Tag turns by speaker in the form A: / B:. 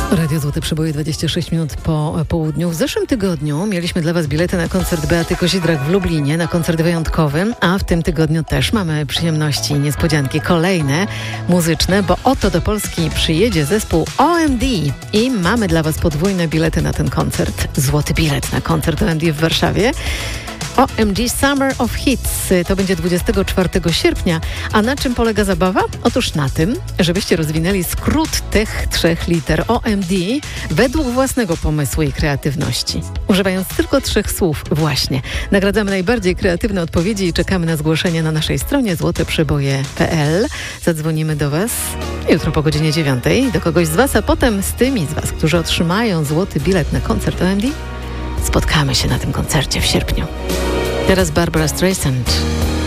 A: Radio Złote Przeboje, 26 minut po południu. W zeszłym tygodniu mieliśmy dla Was bilety na koncert Beaty Kozidrak w Lublinie, na koncert wyjątkowy, a w tym tygodniu też mamy przyjemności i niespodzianki kolejne, muzyczne, bo oto do Polski przyjedzie zespół OMD i mamy dla Was podwójne bilety na ten koncert. Złoty bilet na koncert OMD w Warszawie. OMD Summer of Hits. To będzie 24 sierpnia. A na czym polega zabawa? Otóż na tym, żebyście rozwinęli skrót tych 3 liter OMD według własnego pomysłu i kreatywności. Używając tylko 3 słów. Właśnie. Nagradzamy najbardziej kreatywne odpowiedzi i czekamy na zgłoszenie na naszej stronie złoteprzeboje.pl. Zadzwonimy do Was jutro po godzinie 9 do kogoś z Was, a potem z tymi z Was, którzy otrzymają złoty bilet na koncert OMD, spotkamy się na tym koncercie w sierpniu. Teraz Barbara Streisand.